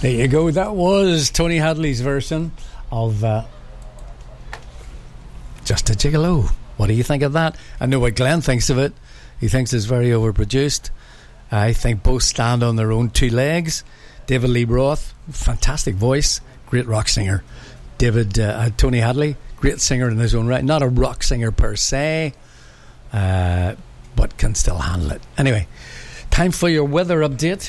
There you go. That was Tony Hadley's version of Just a Gigolo. What do you think of that? I know what Glenn thinks of it. He thinks it's very overproduced. I think both stand on their own two legs. David Lee Roth, fantastic voice, great rock singer. Tony Hadley, great singer in his own right. Not a rock singer per se, but can still handle it. Anyway, time for your weather update.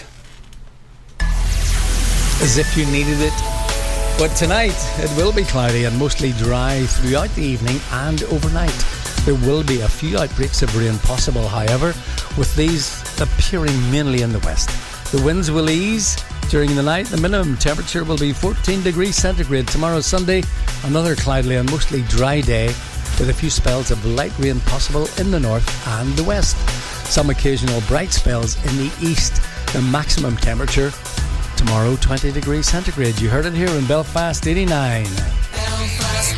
As if you needed it. But tonight it will be cloudy and mostly dry throughout the evening and overnight. There will be a few outbreaks of rain possible, however, with these appearing mainly in the west. The winds will ease during the night. The minimum temperature will be 14 degrees centigrade. Tomorrow, Sunday, another cloudy and mostly dry day with a few spells of light rain possible in the north and the west. Some occasional bright spells in the east. The maximum temperature tomorrow, 20 degrees centigrade. You heard it here in Belfast 89. Belfast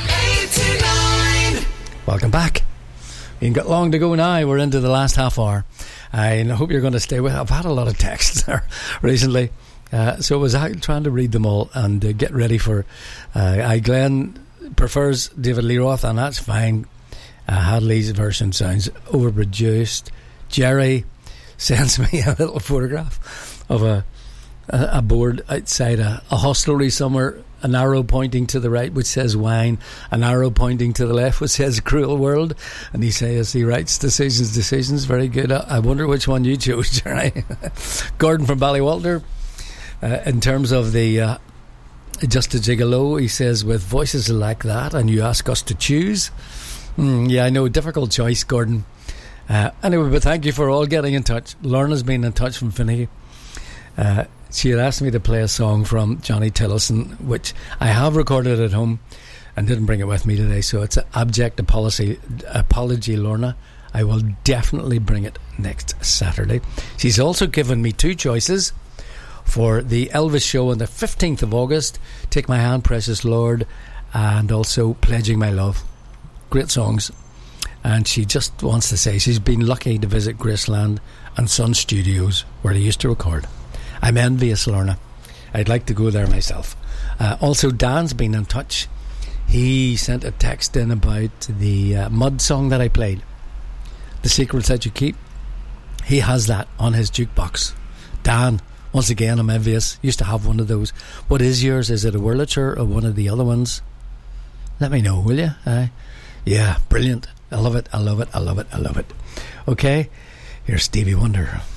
89. Welcome back. You ain't got long to go now. We're into the last half hour. I hope you're going to stay with. I've had a lot of texts there recently, so I was out trying to read them all and get ready for. Glenn prefers David Lee Roth, and that's fine. Hadley's version sounds overproduced. Jerry sends me a little photograph of a board outside a hostelry somewhere, an arrow pointing to the right which says wine, an arrow pointing to the left which says cruel world, and he says he writes decisions. Very good. I wonder which one you chose, Jerry. Gordon from Ballywalter, in terms of the Just a Gigolo, he says, with voices like that and you ask us to choose. Yeah, I know, difficult choice, Gordon. Anyway, but thank you for all getting in touch. Lorna's been in touch from Finnegan. She had asked me to play a song from Johnny Tillotson, which I have recorded at home and didn't bring it with me today, so it's an abject apology, Lorna. I will definitely bring it next Saturday. She's also given me two choices for the Elvis show on the 15th of August, Take My Hand, Precious Lord, and also Pledging My Love. Great songs. And she just wants to say she's been lucky to visit Graceland and Sun Studios, where they used to record. I'm envious, Lorna. I'd like to go there myself. Also, Dan's been in touch. He sent a text in about the Mud song that I played, The Secrets That You Keep. He has that on his jukebox. Dan, once again, I'm envious. Used to have one of those. What is yours? Is it a Wurlitzer or one of the other ones? Let me know, will you? Yeah, brilliant. I love it. Okay, here's Stevie Wonder.